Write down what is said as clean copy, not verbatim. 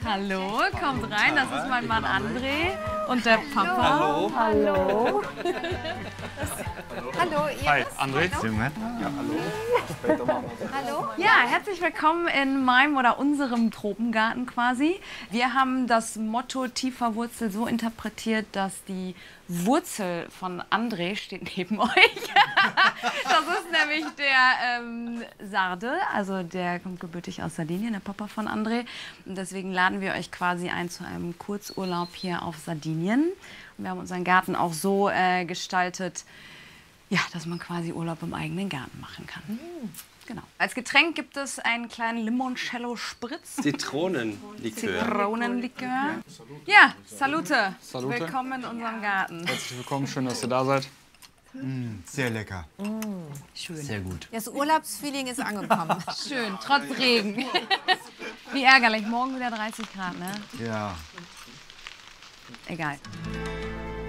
Hallo, kommt rein. Das ist mein Mann André und der Papa. Hallo. Hallo. Hallo, Iris. Hi, André. Ja, hallo. Hallo. Ja, herzlich willkommen in meinem oder unserem Tropengarten quasi. Wir haben das Motto tiefer Wurzel so interpretiert, dass die Wurzel von André steht neben euch. Das ist nämlich der Sarde, also der kommt gebürtig aus Sardinien, der Papa von André. Und deswegen laden wir euch quasi ein zu einem Kurzurlaub hier auf Sardinien. Und wir haben unseren Garten auch so gestaltet, ja, dass man quasi Urlaub im eigenen Garten machen kann. Genau. Als Getränk gibt es einen kleinen Limoncello-Spritz. Zitronenlikör. Zitronenlikör. Ja, Salute. Salute. Willkommen in unserem Garten. Herzlich willkommen, schön, dass ihr da seid. Sehr lecker. Schön. Sehr gut. Das Urlaubsfeeling ist angekommen. Schön, trotz Regen. Wie ärgerlich, morgen wieder 30 Grad, ne? Ja. Egal.